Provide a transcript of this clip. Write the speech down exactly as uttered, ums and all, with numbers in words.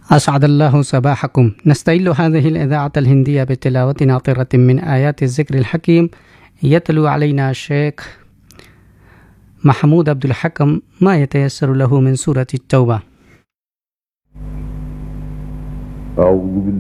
أسعد الله صباحكم. نستهل هذه الإذاعة الهندية بتلاوة ناطرة من آيات الذكر الحكيم. يتلو علينا الشيخ محمود عبد الحكم ما يتيسر له من سورة التوبة. أعوذ